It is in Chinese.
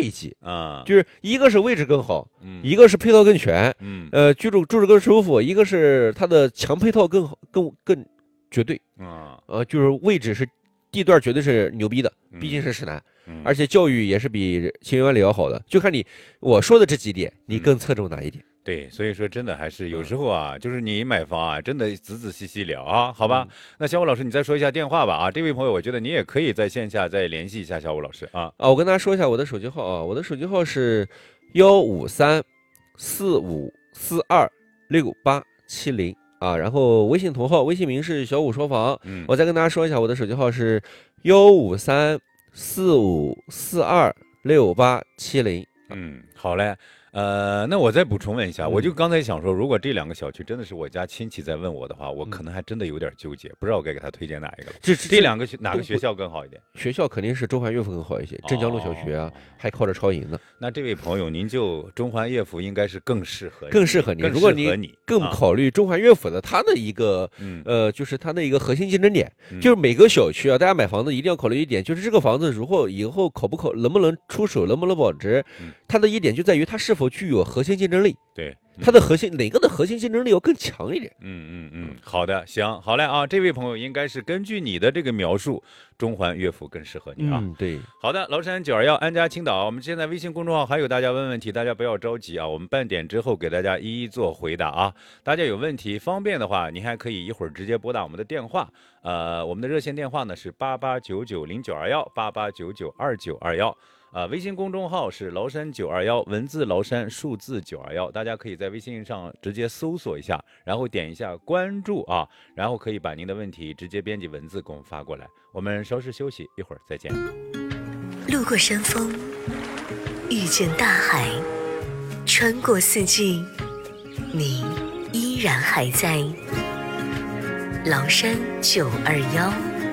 一级啊， 就是一个是位置更好，一个是配套更全，住着更舒服，一个是它的强配套更好更绝对就是位置是地段绝对是牛逼的，毕竟是市南，而且教育也是比清源湾里要好的，就看我说的这几点，你更侧重哪一点？ 对，所以说真的还是有时候啊，就是你买房啊，真的仔仔细细聊啊，好吧？那小武老师，你再说一下电话吧啊，这位朋友，我觉得你也可以在线下再联系一下小武老师啊。 我跟大家说一下我的手机号啊，我的手机号是15345426870啊，然后微信同号，微信名是小武说房。我再跟大家说一下我的手机号是15345426870。 好嘞。那我再补充问一下，我就刚才想说，如果这两个小区真的是我家亲戚在问我的话，我可能还真的有点纠结，不知道该给他推荐哪一个了。这两个哪个学校更好一点？ 学校肯定是中环乐府更好一些，镇江路小学啊，还靠着超银呢。 那这位朋友，您就中环乐府应该是更适合你。 如果你更考虑中环乐府的它的一个就是它的一个核心竞争点，就是每个小区啊，大家买房子一定要考虑一点，就是这个房子如果以后能不能出手，能不能保值，它的一点就在于它是否具有核心竞争力。 对， 它的哪个的核心竞争力要更强一点？ 好的，行，好嘞啊，这位朋友应该是根据你的这个描述，中环乐府更适合你啊。 对， 好的，崂山921安家青岛，我们现在微信公众号还有大家问问题，大家不要着急啊，我们半点之后给大家一一做回答啊。大家有问题方便的话，您还可以一会儿直接拨打我们的电话，我们的热线电话呢是8899092188992921。微信公众号是崂山921，文字崂山，数字921，大家可以在微信上直接搜索一下，然后点一下关注啊，然后可以把您的问题直接编辑文字给我们发过来。我们稍事休息，一会儿再见。 路过山峰，遇见大海，穿过四季，你依然还在崂山921。